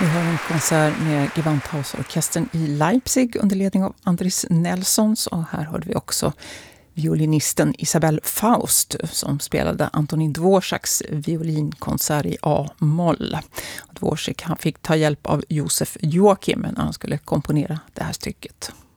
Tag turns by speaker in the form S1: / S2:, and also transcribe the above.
S1: Vi har en konsert med Gewandhausorkestern i Leipzig under ledning av Andris Nelsons, och här hörde vi också violinisten Isabelle Faust som spelade Antonin Dvoraks violinkonsert i A-moll. Dvorak, han fick ta hjälp av Josef Joachim när han skulle komponera det här stycket.